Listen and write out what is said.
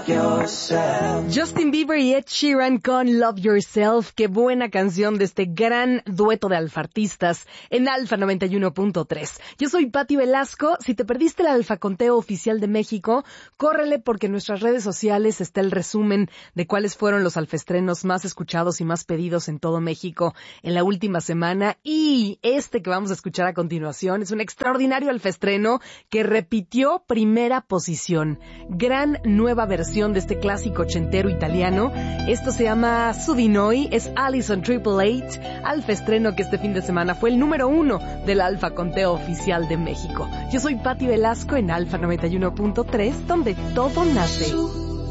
Justin Bieber y Ed Sheeran con Love Yourself. Qué buena canción de este gran dueto de alfartistas en Alfa 91.3. Yo soy Pati Velasco. Si te perdiste el Alfaconteo oficial de México, córrele porque en nuestras redes sociales está el resumen de cuáles fueron los alfestrenos más escuchados y más pedidos en todo México en la última semana. Y este que vamos a escuchar a continuación es un extraordinario alfestreno que repitió primera posición. Gran nueva versión de este clásico ochentero italiano. Esto se llama Su di Noi, es Allison Triple H, alfestreno que este fin de semana fue el número 1 del Alfaconteo oficial de México. Yo soy Pati Velasco en Alfa 91.3, donde todo nace.